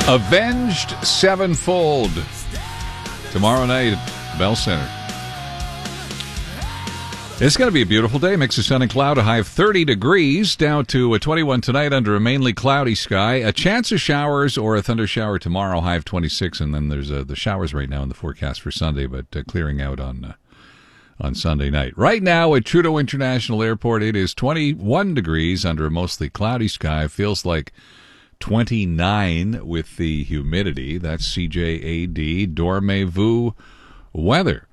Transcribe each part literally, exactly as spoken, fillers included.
Avenged Sevenfold. Tomorrow night at Bell Center. It's going to be a beautiful day. Mix of sun and cloud, a high of thirty degrees, down to a twenty-one tonight under a mainly cloudy sky. A chance of showers or a thunder shower tomorrow, high of twenty-six. And then there's uh, the showers right now in the forecast for Sunday, but uh, clearing out on uh, on Sunday night. Right now at Trudeau International Airport, it is twenty-one degrees under a mostly cloudy sky. Feels like twenty-nine with the humidity. That's C J A D Dormez-vous weather.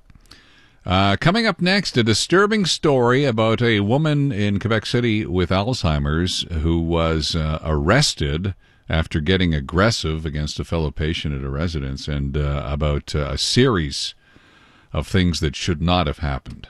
Uh, coming up next, a disturbing story about a woman in Quebec City with Alzheimer's who was uh, arrested after getting aggressive against a fellow patient at a residence, and uh, about uh, a series of things that should not have happened.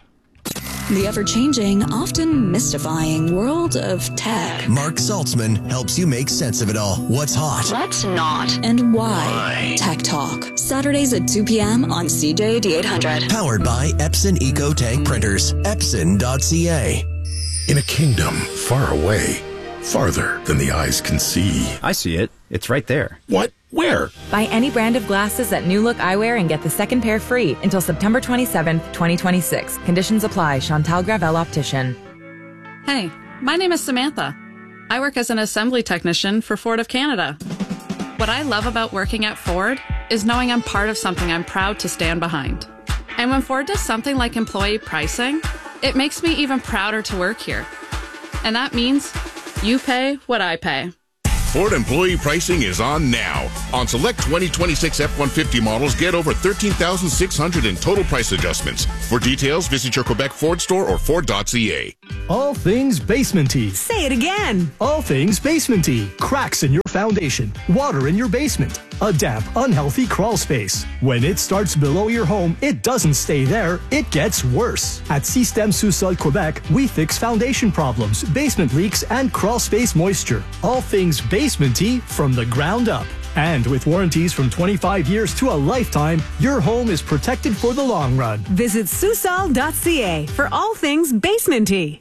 The ever-changing, often mystifying world of tech. Mark Saltzman helps you make sense of it all. What's hot? What's not? And why? Why? Tech Talk. Saturdays at two p.m. on C J A D eight hundred. Powered by Epson EcoTank Printers. Epson dot c a. In a kingdom far away, farther than the eyes can see. I see it. It's right there. What? Where? Buy any brand of glasses at New Look Eyewear and get the second pair free until September twenty-seventh, twenty twenty-six. Conditions apply. Chantal Gravel Optician. Hey, my name is Samantha. I work as an assembly technician for Ford of Canada. What I love about working at Ford is knowing I'm part of something I'm proud to stand behind. And when Ford does something like employee pricing, it makes me even prouder to work here. And that means you pay what I pay. Ford employee pricing is on now. On select twenty twenty-six F one fifty models, get over thirteen thousand six hundred in total price adjustments. For details, visit your Quebec Ford store or Ford dot c a. All things basement-y. Say it again. All things basement-y. Cracks in your foundation. Water in your basement. A damp, unhealthy crawl space. When it starts below your home, it doesn't stay there. It gets worse. At Système Sous-Sol Quebec, we fix foundation problems, basement leaks, and crawl space moisture. All things basement-y from the ground up. And with warranties from twenty-five years to a lifetime, your home is protected for the long run. Visit Sous-Sol dot c a for all things basement-y.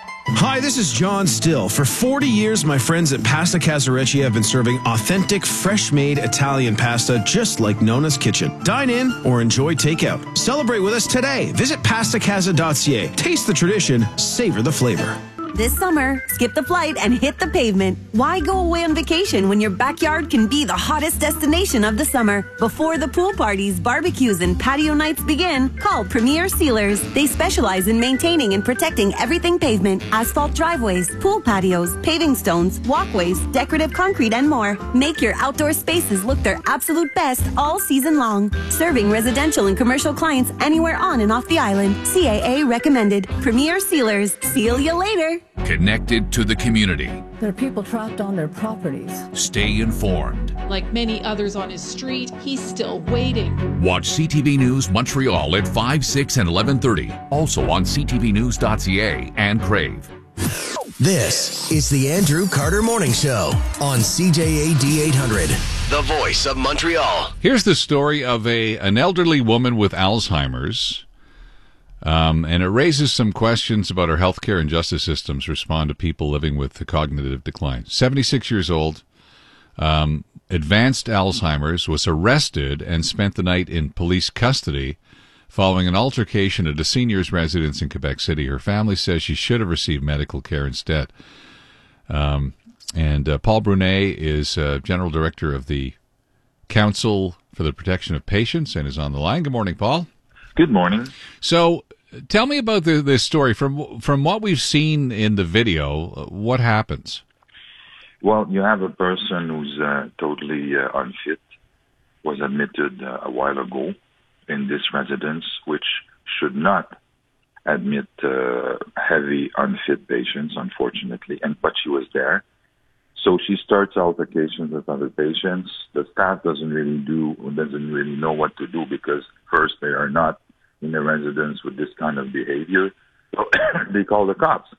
Hi, this is John Still. For forty years, my friends at Pasta Casarecci have been serving authentic, fresh-made Italian pasta just like Nona's Kitchen. Dine in or enjoy takeout. Celebrate with us today. Visit pasta casa dot c a. Taste the tradition, savor the flavor. This summer, skip the flight and hit the pavement. Why go away on vacation when your backyard can be the hottest destination of the summer? Before the pool parties, barbecues, and patio nights begin, call Premier Sealers. They specialize in maintaining and protecting everything pavement, asphalt driveways, pool patios, paving stones, walkways, decorative concrete, and more. Make your outdoor spaces look their absolute best all season long. Serving residential and commercial clients anywhere on and off the island. C A A recommended. Premier Sealers. Seal you later. Connected to the community. There are people trapped on their properties. Stay informed. Like many others on his street, he's still waiting. Watch C T V News Montreal at five, six, and eleven thirty. Also on c t v news dot c a and Crave. This is the Andrew Carter Morning Show on C J A D eight hundred, the voice of Montreal. Here's the story of a an elderly woman with Alzheimer's. Um, and it raises some questions about our healthcare and justice systems respond to people living with the cognitive decline. seventy-six years old, um, advanced Alzheimer's, was arrested and spent the night in police custody following an altercation at a senior's residence in Quebec City. Her family says she should have received medical care instead. Um, and uh, Paul Brunet is uh, General Director of the Council for the Protection of Patients and is on the line. Good morning, Paul. Good morning. So, tell me about the, this story. From from what we've seen in the video, what happens? Well, you have a person who's uh, totally uh, unfit, was admitted uh, a while ago in this residence, which should not admit uh, heavy unfit patients, unfortunately, and but she was there. So she starts altercations with other patients. The staff doesn't really do, doesn't really know what to do because first they are not in a residence with this kind of behavior. So they call the cops.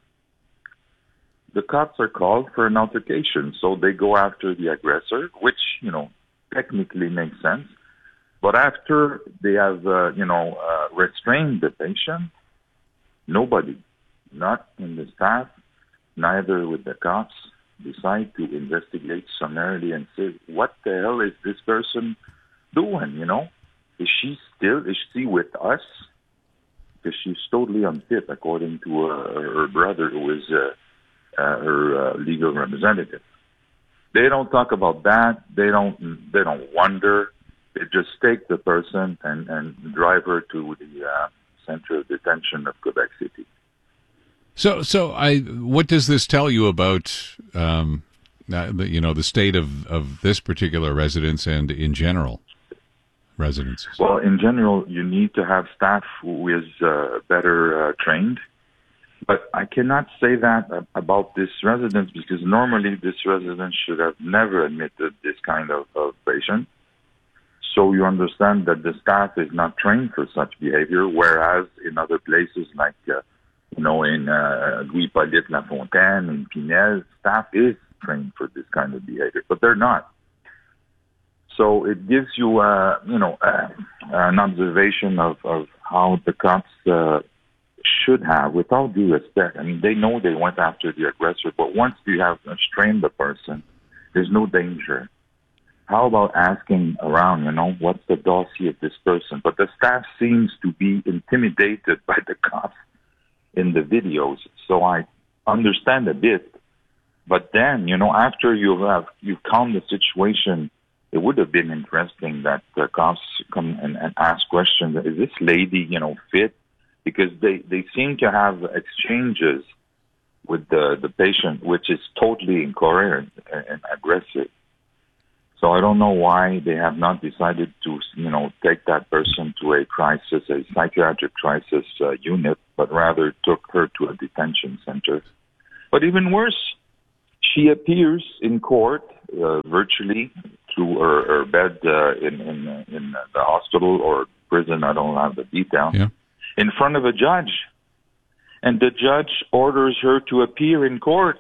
The cops are called for an altercation, so they go after the aggressor, which, you know, technically makes sense. But after they have, uh, you know, uh, restrained the patient, nobody, not in the staff, neither with the cops, decide to investigate summarily and say, what the hell is this person doing, you know? Is she still, is she with us? Because she's totally unfit, according to uh, her brother, who is uh, uh, her uh, legal representative. They don't talk about that. They don't. They don't wonder. They just take the person and, and drive her to the uh, center of detention of Quebec City. So, so I. What does this tell you about, um, uh, the, you know, the state of, of this particular residence and in general residences? Well, in general, you need to have staff who is uh, better uh, trained. But I cannot say that about this residence because normally this residence should have never admitted this kind of, of patient. So you understand that the staff is not trained for such behavior, whereas in other places like, uh, you know, in uh, Louis-Hippolyte Lafontaine, in Pinel, staff is trained for this kind of behavior, but they're not. So it gives you, uh, you know, uh, an observation of, of how the cops uh, should have, without due respect. I mean, they know they went after the aggressor, but once you have trained the person, there's no danger. How about asking around, you know, what's the dossier of this person? But the staff seems to be intimidated by the cops in the videos, so I understand a bit. But then, you know, after you have you've calmed the situation, it would have been interesting that the cops come and, and ask questions. Is this lady, you know, fit? Because they, they seem to have exchanges with the, the patient, which is totally incoherent and aggressive. So I don't know why they have not decided to, you know, take that person to a crisis, a psychiatric crisis uh, unit, but rather took her to a detention center. But even worse, she appears in court uh, virtually through her, her bed uh, in, in, in the hospital or prison. I don't have the detail. Yeah. In front of a judge. And the judge orders her to appear in court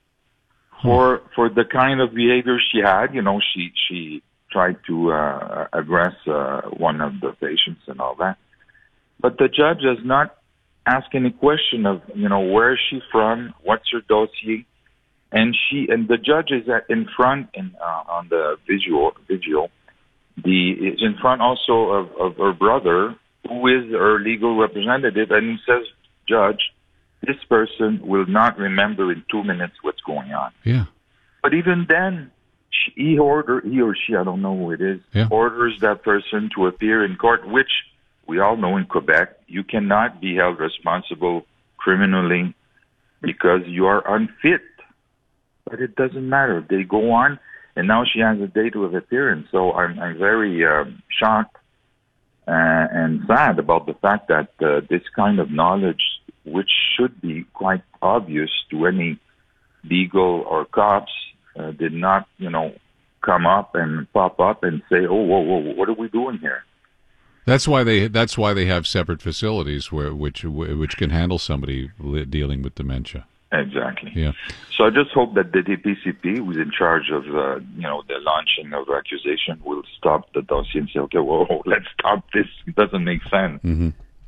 for for the kind of behavior she had. You know, she, she tried to uh, aggress uh, one of the patients and all that. But the judge does not ask any question of, you know, where is she from, what's her dossier. And she and the judge is at, in front in, uh, on the visual, video. The, is in front also of, of her brother, who is her legal representative, and he says, Judge, this person will not remember in two minutes what's going on. Yeah. But even then, she, he order he or she, I don't know who it is, yeah. orders that person to appear in court, which we all know in Quebec, you cannot be held responsible criminally because you are unfit. But it doesn't matter. They go on, and now she has a date of appearance. So I'm, I'm very um, shocked uh, and sad about the fact that uh, this kind of knowledge, which should be quite obvious to any legal or cops, uh, did not, you know, come up and pop up and say, "Oh, whoa, whoa, what are we doing here?" That's why they. That's why they have separate facilities where which which can handle somebody dealing with dementia. Exactly. Yeah. So I just hope that the D P C P, who's in charge of, uh, you know, the launching of accusation, will stop the dossier and say, "Okay, whoa, let's stop this. It doesn't make sense." Mm-hmm.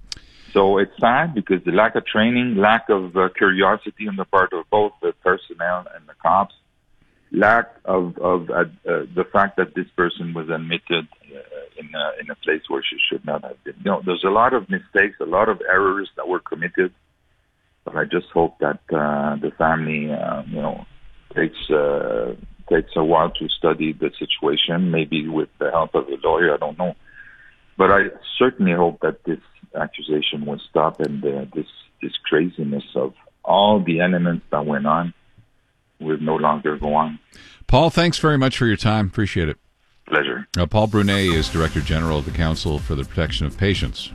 So it's sad because the lack of training, lack of uh, curiosity on the part of both the personnel and the cops, lack of, of uh, uh, the fact that this person was admitted uh, in, a, in a place where she should not have been. You know, there's a lot of mistakes, a lot of errors that were committed, but I just hope that uh, the family, uh, you know, takes uh, takes a while to study the situation, maybe with the help of a lawyer, I don't know. But I certainly hope that this accusation will stop and uh, this this craziness of all the elements that went on will no longer go on. Paul, thanks very much for your time. Appreciate it. Pleasure. Uh, Paul Brunet is Director General of the Council for the Protection of Patients.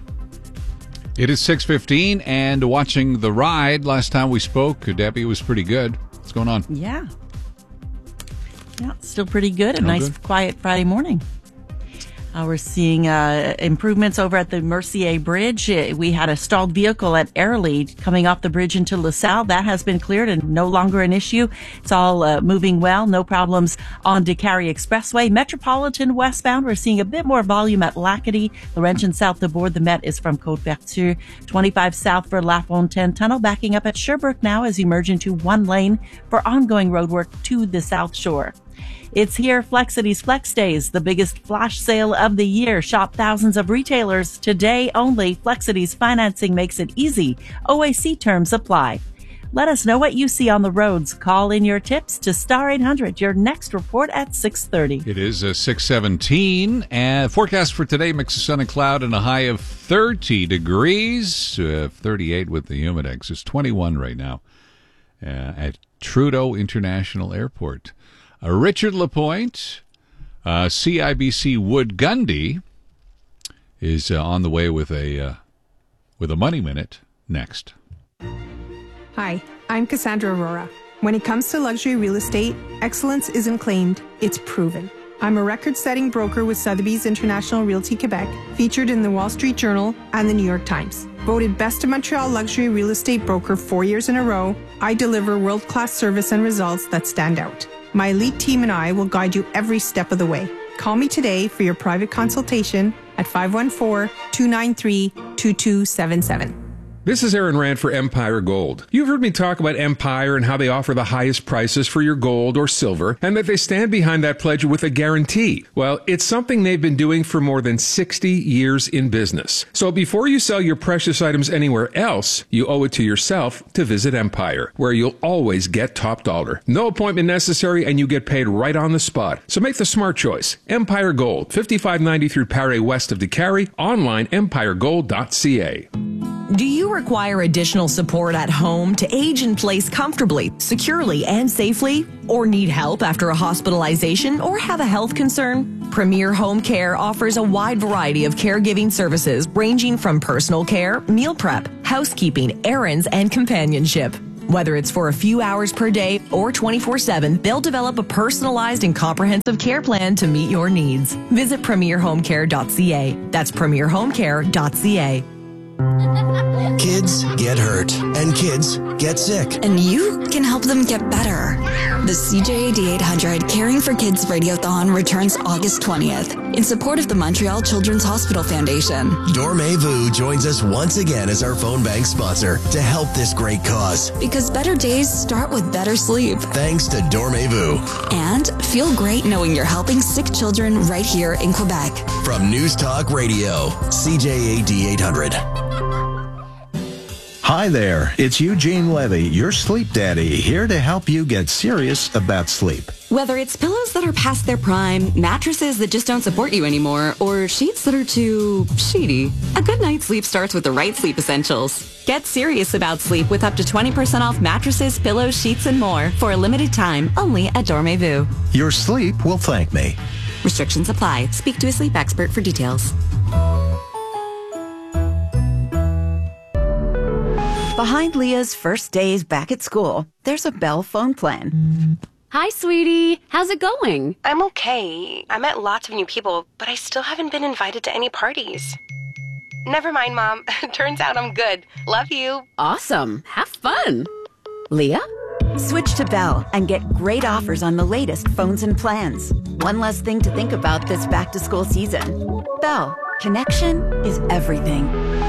It is six fifteen, and watching The Ride, last time we spoke, Debbie, was pretty good. What's going on? Yeah. Yeah, still pretty good. A Oh, nice, good. quiet Friday morning. Uh, we're seeing uh, improvements over at the Mercier Bridge. Uh, we had a stalled vehicle at Airlie coming off the bridge into LaSalle. That has been cleared and no longer an issue. It's all uh, moving well. No problems on DeCarry Expressway. Metropolitan westbound, we're seeing a bit more volume at Lacadie. Laurentian south of Board, the Met is from Côte-Vertu. twenty-five south for La Fontaine Tunnel. Backing up at Sherbrooke now as you merge into one lane for ongoing roadwork to the South Shore. It's here, Flexity's Flex Days, the biggest flash sale of the year. Shop thousands of retailers today only. Flexity's financing makes it easy. O A C terms apply. Let us know what you see on the roads. Call in your tips to Star eight hundred. Your next report at six thirty. It is uh, six seventeen, and forecast for today, mix of sun and cloud and a high of thirty degrees, uh, thirty-eight with the humidex. It's twenty-one right now uh, at Trudeau International Airport. Uh, Richard Lapointe, uh, C I B C Wood Gundy, is uh, on the way with a uh, with a Money Minute next. Hi, I'm Cassandra Aurora. When it comes to luxury real estate, excellence isn't claimed, it's proven. I'm a record-setting broker with Sotheby's International Realty Quebec, featured in the Wall Street Journal and the New York Times. Voted Best of Montreal Luxury Real Estate Broker four years in a row, I deliver world-class service and results that stand out. My elite team and I will guide you every step of the way. Call me today for your private consultation at five one four, two nine three, two two seven seven. This is Aaron Rand for Empire Gold. You've heard me talk about Empire and how they offer the highest prices for your gold or silver, and that they stand behind that pledge with a guarantee. Well, it's something they've been doing for more than sixty years in business. So before you sell your precious items anywhere else, you owe it to yourself to visit Empire, where you'll always get top dollar. No appointment necessary, and you get paid right on the spot. So make the smart choice. Empire Gold, fifty-five ninety-three Paré west of DeCarry, online empire gold dot c a. Do you require additional support at home to age in place comfortably, securely, and safely? Or need help after a hospitalization or have a health concern? Premier Home Care offers a wide variety of caregiving services ranging from personal care, meal prep, housekeeping, errands, and companionship. Whether it's for a few hours per day or twenty-four seven, they'll develop a personalized and comprehensive care plan to meet your needs. Visit premier home care dot c a. That's premier home care dot c a. Kids get hurt, and kids get sick. And you can help them get better. The C J A D eight hundred Caring for Kids Radiothon returns August twentieth in support of the Montreal Children's Hospital Foundation. Dormez-vous joins us once again as our phone bank sponsor to help this great cause. Because better days start with better sleep. Thanks to Dormez-vous. And feel great knowing you're helping sick children right here in Quebec. From News Talk Radio, C J A D eight hundred. Hi there, it's Eugene Levy, your sleep daddy, here to help you get serious about sleep. Whether it's pillows that are past their prime, mattresses that just don't support you anymore, or sheets that are too sheety, a good night's sleep starts with the right sleep essentials. Get serious about sleep with up to twenty percent off mattresses, pillows, sheets, and more for a limited time only at Dormez-vous. Your sleep will thank me. Restrictions apply. Speak to a sleep expert for details. Behind Leah's first days back at school, there's a Bell phone plan. Hi, sweetie. How's it going? I'm okay. I met lots of new people, but I still haven't been invited to any parties. Never mind, Mom. Turns out I'm good. Love you. Awesome. Have fun. Leah? Switch to Bell and get great offers on the latest phones and plans. One less thing to think about this back-to-school season. Bell. Connection is everything.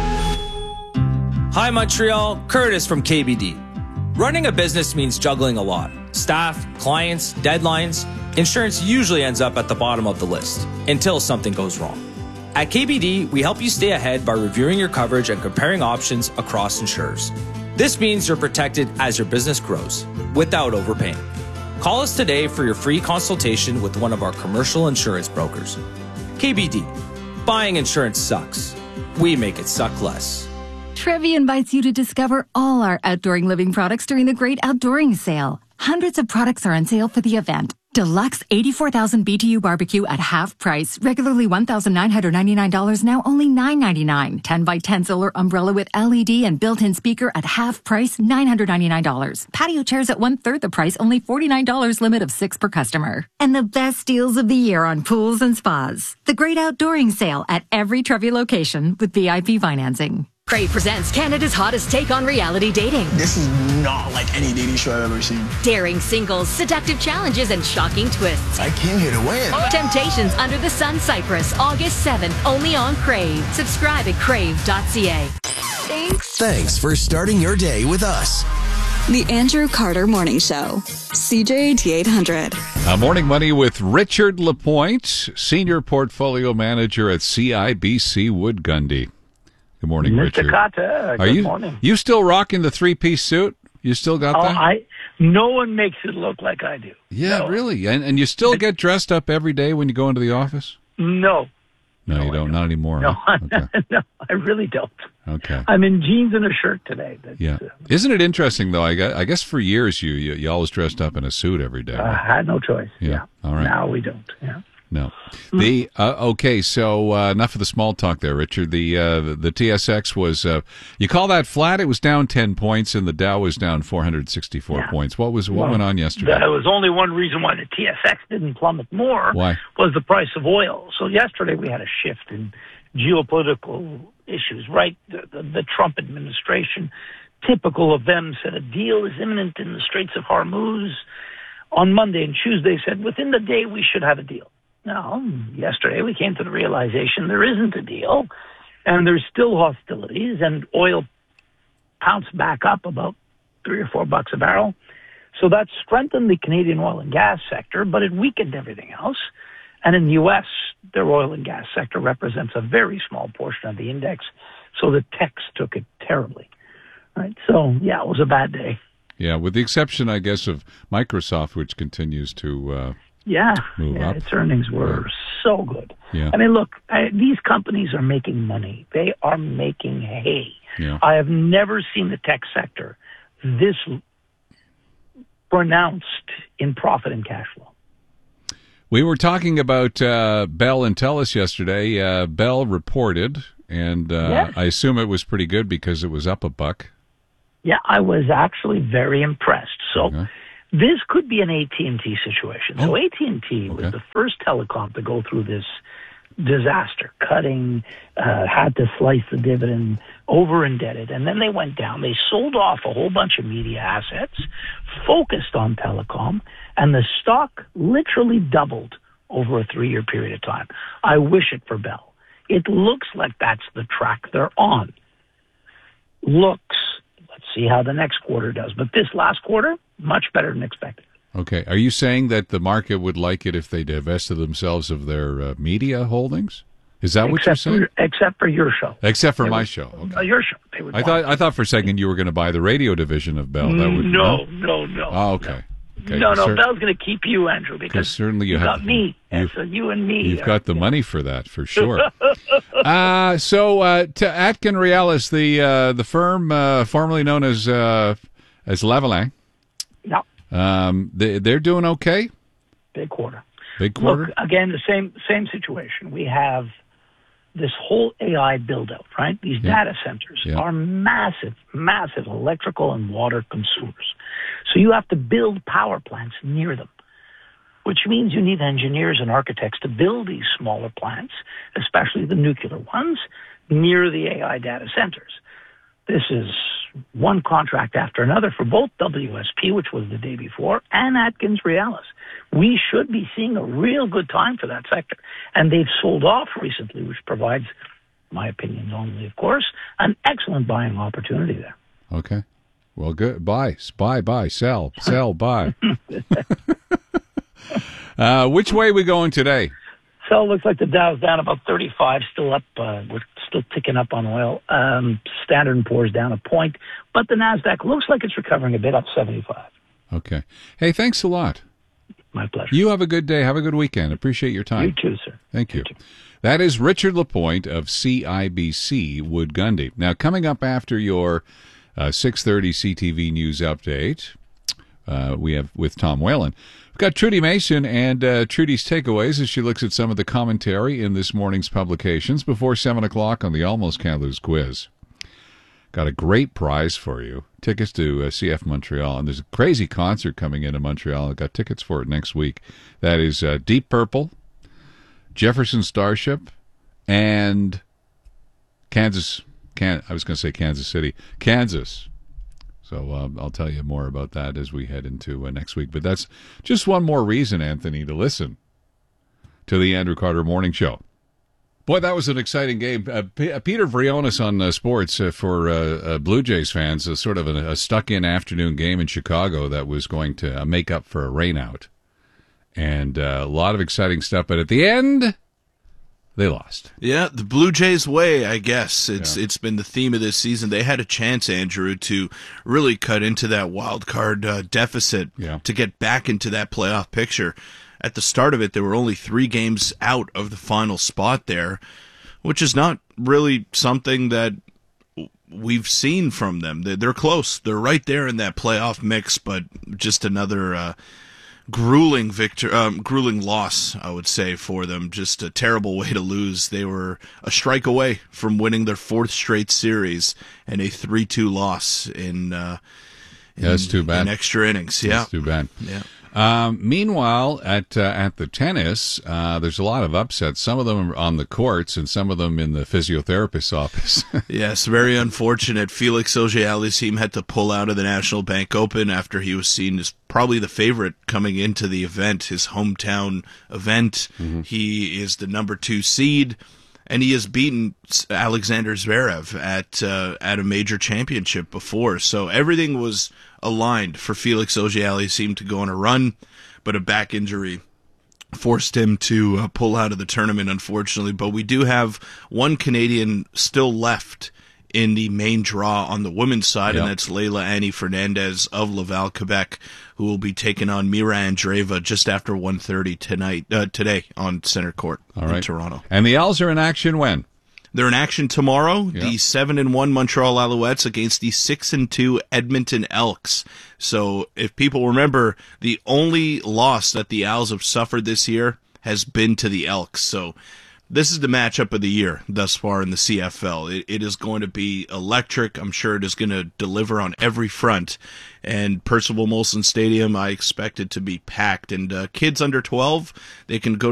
Hi Montreal, Curtis from K B D. Running a business means juggling a lot. Staff, clients, deadlines. Insurance usually ends up at the bottom of the list until something goes wrong. At K B D, we help you stay ahead by reviewing your coverage and comparing options across insurers. This means you're protected as your business grows without overpaying. Call us today for your free consultation with one of our commercial insurance brokers. K B D. Buying insurance sucks. We make it suck less. Trevi invites you to discover all our outdooring living products during the Great Outdooring Sale. Hundreds of products are on sale for the event. Deluxe eighty-four thousand B T U barbecue at half price. Regularly one thousand nine hundred ninety-nine dollars, now only nine ninety-nine. ten by ten solar umbrella with L E D and built-in speaker at half price, nine hundred ninety-nine dollars. Patio chairs at one-third the price, only forty-nine dollars, limit of six per customer. And the best deals of the year on pools and spas. The Great Outdooring Sale at every Trevi location with V I P financing. Crave presents Canada's hottest take on reality dating. This is not like any dating show I've ever seen. Daring singles, seductive challenges, and shocking twists. I came here to win. Temptations Under the Sun Cyprus, August seventh, only on Crave. Subscribe at crave dot c a. Thanks. Thanks for starting your day with us. The Andrew Carter Morning Show. C J A D eight hundred. Uh, Morning Money with Richard Lapointe, Senior Portfolio Manager at C I B C Wood Gundy. Good morning, Mister Richard. Carter, Are good you, morning. You still rocking the three-piece suit? You still got Oh, that? I, no one makes it look like I do. Yeah, no. really? And and you still get dressed up every day when you go into the office? No. No, No, you don't. Not anymore. No, huh? Okay. no, I really don't. Okay. I'm in jeans and a shirt today. That's, Yeah. uh, Isn't it interesting, though? I guess, I guess for years you, you you always dressed up in a suit every day. I right? had no choice. Yeah. All right. Now we don't. Yeah. No. The uh, okay, so uh, enough of the small talk there, Richard. The uh, the, the T S X was uh, you call that flat? It was down ten points, and the Dow was down four hundred sixty-four Yeah. points. What was what Well, went on yesterday? There was only one reason why the T S X didn't plummet more. Why? Was the price of oil. So yesterday we had a shift in geopolitical issues, right? The, the, the Trump administration, typical of them, said a deal is imminent in the Straits of Hormuz. On Monday and Tuesday said within the day we should have a deal. Now, yesterday we came to the realization there isn't a deal, and there's still hostilities, and oil pounced back up about three or four bucks a barrel. So that strengthened the Canadian oil and gas sector, but it weakened everything else. And in the U S, their oil and gas sector represents a very small portion of the index, so the techs took it terribly. Right? So, yeah, it was a bad day. Yeah, with the exception, I guess, of Microsoft, which continues to uh, Yeah, move yeah up. its earnings were so good. Yeah. I mean, look, I, these companies are making money. They are making hay. Yeah. I have never seen the tech sector this pronounced in profit and cash flow. We were talking about uh, Bell and TELUS yesterday. Uh, Bell reported, and uh, Yes. I assume it was pretty good because it was up a buck. Yeah, I was actually very impressed. So Okay. this could be an A T and T situation. So Oh. A T and T was the first telecom to go through this disaster, cutting, uh, had to slice the dividend, over indebted, and then they went down. They sold off a whole bunch of media assets, focused on telecom, and the stock literally doubled over a three-year period of time. I wish it for Bell. It looks like that's the track they're on. Looks. Let's see how the next quarter does. But this last quarter, much better than expected. Okay. Are you saying that the market would like it if they divested themselves of their uh, media holdings? Is that what you're Except saying? for, except for your show. Except for They my would- show. Okay. Uh, your show. They would I want thought I thought for a second you were going to buy the radio division of Bell. That would no, no, no. Oh, okay. Okay. no, no. Cer- Bell's going to keep you, Andrew, because Because certainly you you have got me. you- And so you and me. You've are- got the money for that, for sure. uh, so, uh, to Atkin Realis, the uh, the firm uh, formerly known as uh, as Leveling, No, um, they, they're doing okay. big quarter. Big quarter. Look, again, the same same situation. We have this whole A I build-out, right? These Yeah. data centers Yeah. are massive, massive electrical and water consumers. So you have to build power plants near them, which means you need engineers and architects to build these smaller plants, especially the nuclear ones, near the A I data centers. This is one contract after another for both W S P, which was the day before, and Atkins Realis. We should be seeing a real good time for that sector. And they've sold off recently, which provides, my opinion only, of course, an excellent buying opportunity there. Okay. Well, good. Buy, buy, buy, sell, sell, buy. uh, which way are we going today? So it looks like the Dow's down about thirty-five, still up. Uh, we're still ticking up on oil. Um, Standard and Poor's down a point, but the NASDAQ looks like it's recovering a bit, up seventy-five. Okay. Hey, thanks a lot. My pleasure. You have a good day. Have a good weekend. Appreciate your time. You too, sir. Thank you. That is Richard Lapointe of C I B C Wood Gundy. Now, coming up after your uh, six thirty C T V News update, uh, we have with Tom Whalen. We've got Trudy Mason and uh, Trudy's takeaways as she looks at some of the commentary in this morning's publications before seven o'clock on the Almost Can't Lose quiz. Got a great prize for you. Tickets to uh, C F Montreal. And there's a crazy concert coming into Montreal. I've got tickets for it next week. That is uh, Deep Purple, Jefferson Starship, and Kansas. Can, I was going to say Kansas City. Kansas. So um, I'll tell you more about that as we head into uh, next week. But that's just one more reason, Anthony, to listen to the Andrew Carter Morning Show. Boy, that was an exciting game. Uh, P- Peter Vrionis on uh, sports uh, for uh, uh, Blue Jays fans, uh, sort of a, a stuck-in afternoon game in Chicago that was going to uh, make up for a rainout. And uh, a lot of exciting stuff, but at the end, they lost. Yeah, the Blue Jays way, I guess. It's Yeah. It's been the theme of this season. They had a chance, Andrew, to really cut into that wild card uh, deficit Yeah. to get back into that playoff picture. At the start of it, there were only three games out of the final spot there, which is not really something that we've seen from them. They're, they're close. They're right there in that playoff mix, but just another uh, grueling victor, um, grueling loss, I would say, for them. Just a terrible way to lose. They were a strike away from winning their fourth straight series and a three two loss in, uh, in, Yeah, that's too bad. in extra innings. Yeah, That's too bad. Yeah. Um, meanwhile, at uh, at the tennis, uh, there's a lot of upsets. Some of them are on the courts, and some of them in the physiotherapist's office. Yes, very unfortunate. Felix Auger-Aliassime had to pull out of the National Bank Open after he was seen as probably the favorite coming into the event, his hometown event. Mm-hmm. He is the number two seed, and he has beaten Alexander Zverev at uh, at a major championship before. So everything was aligned for Felix Auger-Aliassime to go on a run, but a back injury forced him to uh, pull out of the tournament, unfortunately. But we do have one Canadian still left in the main draw on the women's side, Yep. and that's Leila Annie Fernandez of Laval, Quebec, who will be taking on Mira Andreeva just after one thirty tonight, uh, today on Center Court All in right. Toronto. And the Owls are in action when? They're in action tomorrow. Yep. The seven and one Montreal Alouettes against the six and two Edmonton Elks. So, if people remember, the only loss that the Owls have suffered this year has been to the Elks. So, this is the matchup of the year thus far in the C F L. It, it is going to be electric. I'm sure it is going to deliver on every front. And Percival Molson Stadium, I expect it to be packed. And uh, kids under twelve, they can go